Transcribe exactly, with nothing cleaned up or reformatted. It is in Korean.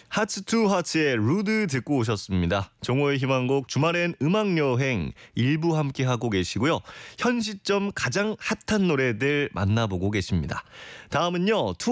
하츠 투 하츠의 루드 듣고 오셨습니다. 정호의 희망곡 주말엔 음악여행 일부 함께하고 계시고요. 현 시점 가장 핫한 노래들 만나보고 계십니다. 다음은요.